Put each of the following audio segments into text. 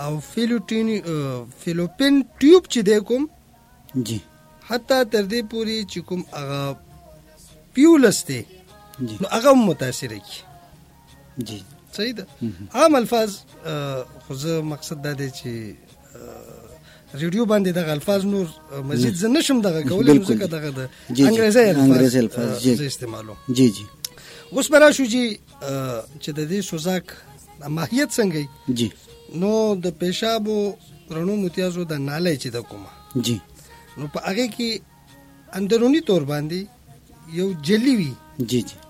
او فیلوپین ټیوب چې دی کوم جی حتی تر دې پورې چې کوم هغه پیولس دی نو هغه متاثره کی. جی صحیح ده. عام الفاظ خو زه مقصد دا دی چې ریډیو باندې دغه الفاظ نور مزید زه نشم دغه کولی نو ځکه دغه د انګریزي الفاظ زه استعمالوم. جی جی اوس به راشو چې د دې سوزاک ماهیت څنګه جی نو د پیشابو رڼو متیازو د ناله چې د کومه جی نو په هغه کې اندرونی تور باندې یو جلی وي جی جی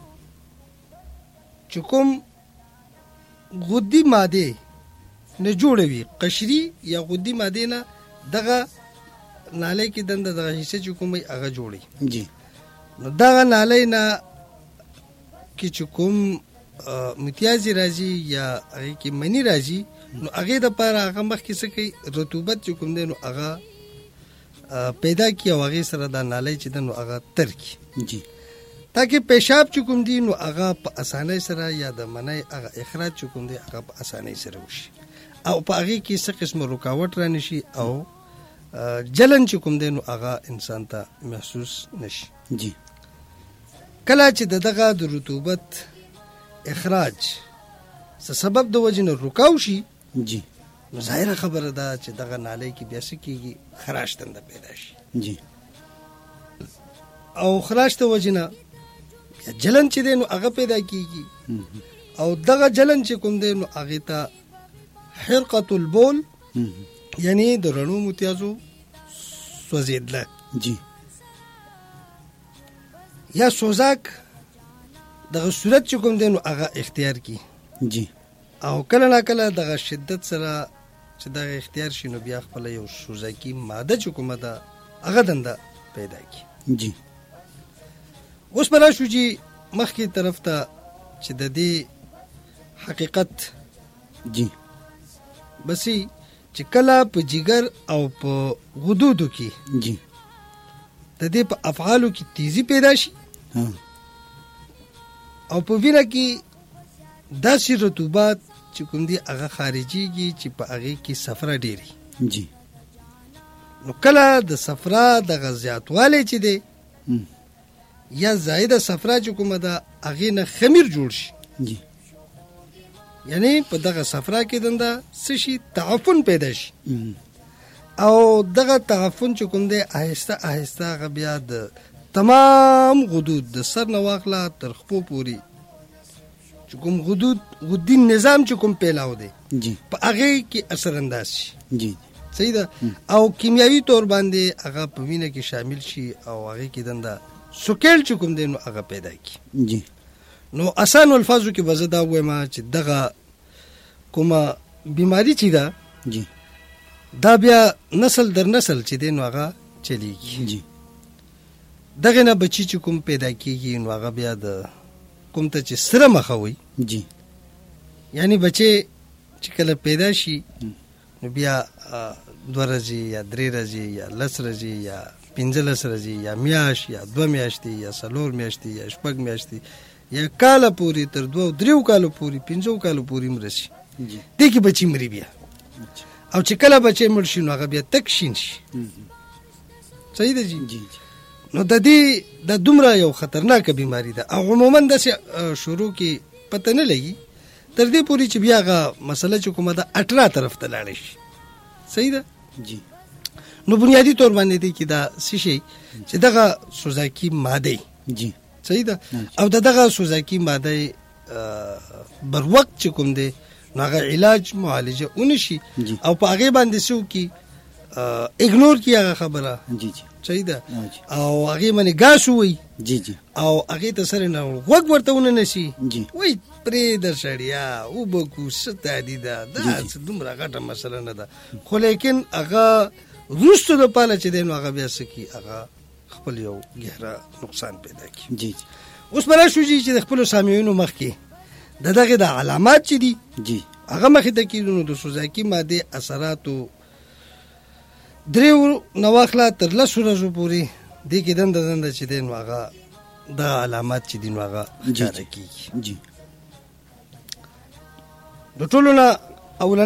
چې کوم غدي ماده نه جوړوي قشري یا غدي ماده نه دغه ناله کې دنده دغه حصے چې کومه هغه جوړي. جی نو دغه ناله نه کې چې کوم متیازي راځي یا هغه کې منی راځي نو هغه د پاره هغه مخ کې څه کوي رطوبت چې کوم دی نو هغه پیدا کی او هغه سره د ناله چې دنو هغه ترکی. جی تاکي پیشاب چې کوم دی نو هغه په اسانۍ سره یا د منی هغه اخراج چې کوم دی هغه په اسانۍ سره وشي او په هغه کې څه قسم رکاوټ را نشي او جلن چې کوم دی نو هغه انسان ته محسوس نشي. جی کله چې دغه د رطوبت اخراج سبب د وجنه رکاو شي جی نو ظاهره خبره ده چې دغه ناله کې بیا څه کیږي خراش تنده پیدا شي. جی او خراش ته وجنه جلن چې دی نو هغه پیدا کیږي او دغه جلن چې کوم دی نو هغه ته حرقه البول یعنی د رڼو متیازو سوځیدل جی یا سوزاک دغه صورت چې کوم دی نو هغه اختیار کی. جی او کله نا کله دغه شدت سره چې دغه اختیار شي نو بیا خپل یو سوزاکی ماده چې کومه ده هغه دنده پیدا کی. جی اوس بلا شو چې مخکې طرف ته چې د دې حقیقت جی بسی چې کله په جگر او په غدودو کې جی د دې په افعالو کې تیزی پیدا شي او په وینه کې داسې رطوبات چې کوم دی هغه خارجيږي چې په هغه کې صفرا ډیری. جی نو کله د صفرا د غزياتواله چې دی یا زائده صفرا چې کومه ده هغه نه خمیر جوړ شي. جی یعنی په دغه صفرا کې دنده څه شي تعفن پیدا شي او دغه تعفن چې کوم دی آهسته آهسته هغه بیا د تمام غدود د سر نه واخله تر خپو پوري چې کوم غدي نظام چې کوم پیلاو دی جی په هغه کې اثر انداز شي. جی صحیح ده. او کیمیاوي طور باندې هغه په وینه کې شامل شي او هغه کې دنده سوکل چې کوم دی نو هغه پیدا کی. جی نو آسان الفاظو کې وزدا وایم چې دغه کومه بیماری چې ده جی دا بیا نسل در نسل چې دی نو هغه چلیږي. جی دغه نه بچی چې کوم پیدا کیږي نو هغه بیا د کوم ته چې سره مخوي. جی یعنی بچي چې کله پیدا شي نو بیا 2 ورځې یا 3 ورځې یا 10 ورځې یا 15 ورځې یا میاشت یا 2 میاشتې یا 4 میاشتې یا 6 میاشتې یا کال پوری تر 2-3 کال پوری 5 کال پوری مرشي. جی دې کې بچي مري بیا او چې کله بچي مړ شي نو هغه بیا تک شین شي. صحیح ده. جی جی نو د دې د دومره یو خطرناک بیماری ده او عموما د شروع کې پته نه لګي تر دې پوري چې بیا هغه مسله چې کومه ده 18 طرف ته لاړ شي. صحیح ده. جی نو بنیادی طور باندې دی کې دا شي چې دغه سوزاکی ماده. جی صحیح ده. او دغه سوزاکی ماده بر وخت چې کوم دی نو هغه علاج معالجه ونشي او په هغه باندې سو کې اګنور کی هغه خبره. جی جی صحیح ده. او هغه باندې ګاس وي. جی جی او هغه ته سره نه وګ ورته ونه نشي. جی وای پرې در شړیا او بکو ستادي دا دومره غټه مسله نه ده خو لیکن هغه روستو د پاله چې دین هغه بیا سکی هغه خپل یو ګهرا نقصان پیدا کی. جی اوس بل شو چې د خپل سامعینو مخ کې دغه د علامات چې دي جی هغه مخ ته کیدونو د سوزاکی ماده اثراتو دریو نواخلا تر لسو ورځو پورې دې کې دنده چې دین هغه د علامات چې دین هغه ښکاره کیږي. جی د ټولو نه اول